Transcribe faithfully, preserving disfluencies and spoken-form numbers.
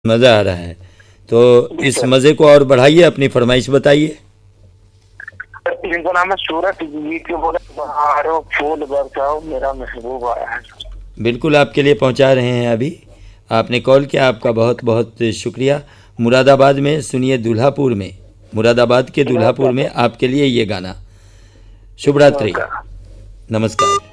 मज़ा आ रहा है, तो इस मज़े को और बढ़ाइए, अपनी फरमाइश बताइए। इनका नाम है सूरत गीत के बोले बहारो फूल बरसाओ मेरा महबूब आया है। बिल्कुल आपके लिए पहुंचा रहे हैं। अभी आपने कॉल किया, आपका बहुत बहुत शुक्रिया। मुरादाबाद में सुनिए, दुल्हापुर में, मुरादाबाद के दुल्हापुर में आपके लिए ये गाना। शुभ रात्रि, नमस्कार।